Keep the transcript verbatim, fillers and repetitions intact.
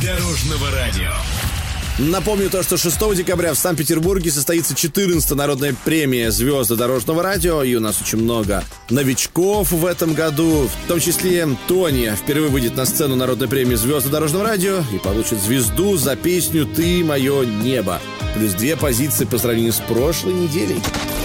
Дорожного радио. Напомню то, что шестого декабря в Санкт-Петербурге состоится четырнадцатая народная премия «Звезды дорожного радио». И у нас очень много новичков в этом году. В том числе Тони впервые выйдет на сцену народной премии «Звезды дорожного радио» и получит звезду за песню «Ты мое небо». Плюс две позиции по сравнению с прошлой неделей.